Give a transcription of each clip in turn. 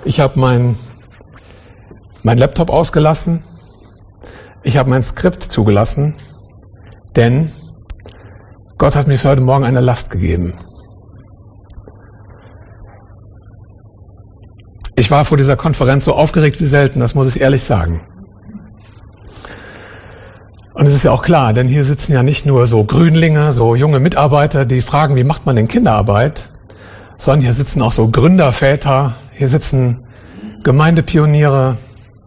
Ich habe mein Laptop ausgelassen. Ich habe mein Skript zugelassen, denn Gott hat mir für heute Morgen eine Last gegeben. Ich war vor dieser Konferenz so aufgeregt wie selten, das muss ich ehrlich sagen. Und es ist ja auch klar, denn hier sitzen ja nicht nur so Grünlinge, so junge Mitarbeiter, die fragen, wie macht man denn Kinderarbeit, sondern hier sitzen auch so Gründerväter, hier sitzen Gemeindepioniere.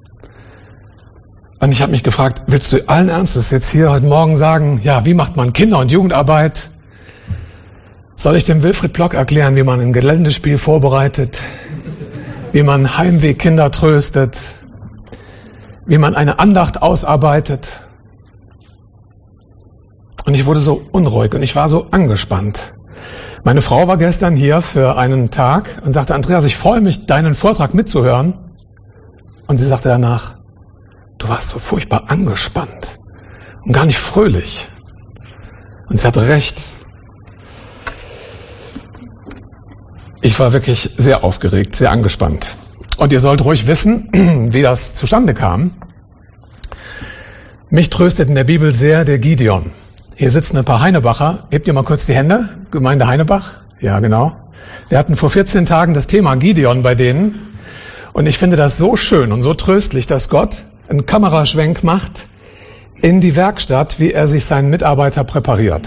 Und ich habe mich gefragt, willst du allen Ernstes jetzt hier heute Morgen sagen, ja, wie macht man Kinder- und Jugendarbeit? Soll ich dem Wilfried Block erklären, wie man ein Geländespiel vorbereitet, wie man Heimwegkinder tröstet, wie man eine Andacht ausarbeitet? Und ich wurde so unruhig und ich war so angespannt. Meine Frau war gestern hier für einen Tag und sagte, Andreas, ich freue mich, deinen Vortrag mitzuhören. Und sie sagte danach, du warst so furchtbar angespannt und gar nicht fröhlich. Und sie hatte recht. Ich war wirklich sehr aufgeregt, sehr angespannt. Und ihr sollt ruhig wissen, wie das zustande kam. Mich tröstet in der Bibel sehr der Gideon. Hier sitzen ein paar Heinebacher. Hebt ihr mal kurz die Hände? Gemeinde Heinebach? Ja, genau. Wir hatten vor 14 Tagen das Thema Gideon bei denen. Und ich finde das so schön und so tröstlich, dass Gott einen Kameraschwenk macht in die Werkstatt, wie er sich seinen Mitarbeiter präpariert.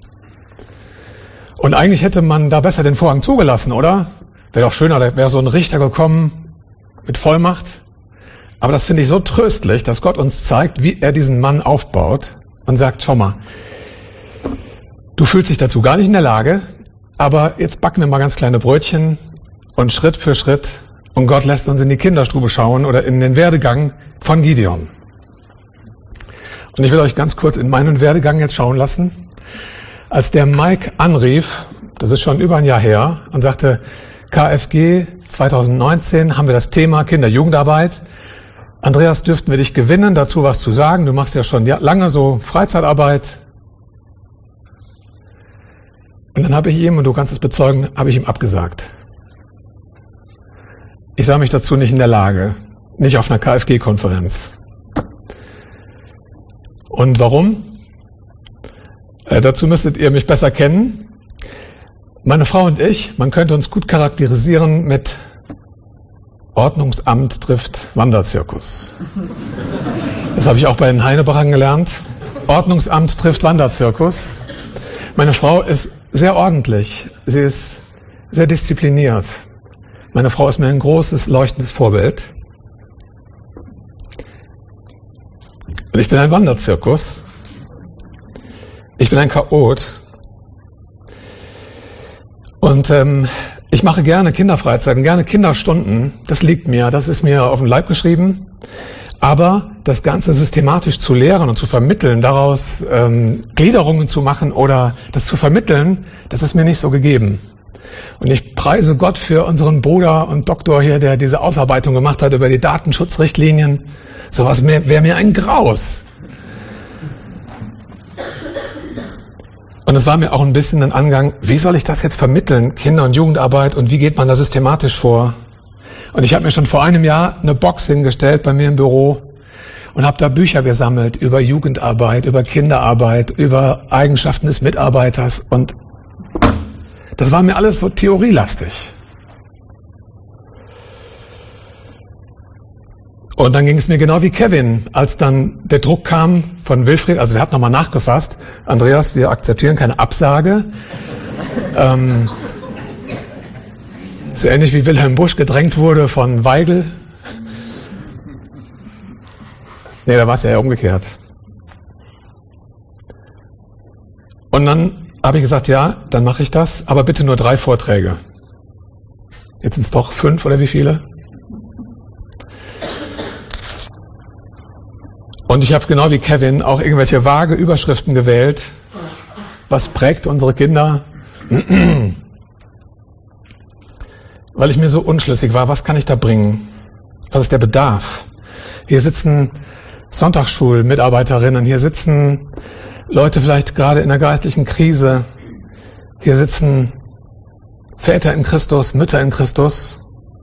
Und eigentlich hätte man da besser den Vorhang zugelassen, oder? Wäre doch schöner, da wäre so ein Richter gekommen mit Vollmacht. Aber das finde ich so tröstlich, dass Gott uns zeigt, wie er diesen Mann aufbaut und sagt, schau mal, du fühlst dich dazu gar nicht in der Lage, aber jetzt backen wir mal ganz kleine Brötchen und Schritt für Schritt und Gott lässt uns in die Kinderstube schauen oder in den Werdegang von Gideon. Und ich will euch ganz kurz in meinen Werdegang jetzt schauen lassen. Als der Mike anrief, das ist schon über ein Jahr her, und sagte, KFG 2019 haben wir das Thema Kinder-Jugendarbeit. Andreas, dürften wir dich gewinnen, dazu was zu sagen? Du machst ja schon lange so Freizeitarbeit. Und dann habe ich ihm, und du kannst es bezeugen, habe ich ihm abgesagt. Ich sah mich dazu nicht in der Lage, nicht auf einer KFG-Konferenz. Und warum? Dazu müsstet ihr mich besser kennen. Meine Frau und ich, man könnte uns gut charakterisieren mit Ordnungsamt trifft Wanderzirkus. Das habe ich auch bei den Heinebachern gelernt. Ordnungsamt trifft Wanderzirkus. Meine Frau ist sehr ordentlich. Sie ist sehr diszipliniert. Meine Frau ist mir ein großes, leuchtendes Vorbild. Und ich bin ein Wanderzirkus. Ich bin ein Chaot. Und ich mache gerne Kinderfreizeiten, gerne Kinderstunden. Das liegt mir, das ist mir auf den Leib geschrieben. Aber das Ganze systematisch zu lehren und zu vermitteln, daraus Gliederungen zu machen oder das zu vermitteln, das ist mir nicht so gegeben. Und ich preise Gott für unseren Bruder und Doktor hier, der diese Ausarbeitung gemacht hat über die Datenschutzrichtlinien. Sowas wäre mir ein Graus. Und es war mir auch ein bisschen ein Angang, wie soll ich das jetzt vermitteln, Kinder- und Jugendarbeit, und wie geht man da systematisch vor? Und ich habe mir schon vor einem Jahr eine Box hingestellt bei mir im Büro und habe da Bücher gesammelt über Jugendarbeit, über Kinderarbeit, über Eigenschaften des Mitarbeiters. Und das war mir alles so theorielastig. Und dann ging es mir genau wie Kevin, als dann der Druck kam von Wilfried, also er hat nochmal nachgefasst, Andreas, wir akzeptieren keine Absage. So ähnlich wie Wilhelm Busch gedrängt wurde von Weigel. Nee, da war es ja umgekehrt. Und dann habe ich gesagt, ja, dann mache ich das, aber bitte nur 3 Vorträge. Jetzt sind es doch 5 oder wie viele? Und ich habe genau wie Kevin auch irgendwelche vage Überschriften gewählt. Was prägt unsere Kinder? Weil ich mir so unschlüssig war, was kann ich da bringen? Was ist der Bedarf? Hier sitzen Sonntagsschulmitarbeiterinnen, hier sitzen Leute vielleicht gerade in einer geistlichen Krise, hier sitzen Väter in Christus, Mütter in Christus.